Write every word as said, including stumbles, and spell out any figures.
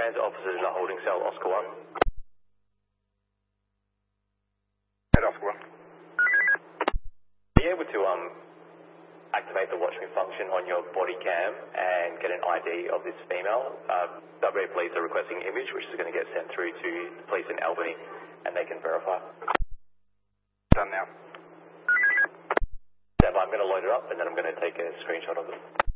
Transit officers in the holding cell, Oscar one. Head Oscar one. Are you able to um, activate the watch me function on your body cam and get an I D of this female? Um, W A Police are requesting an image which is going to get sent through to the police in Albany and they can verify. Done now. I'm going to load it up and then I'm going to take a screenshot of it.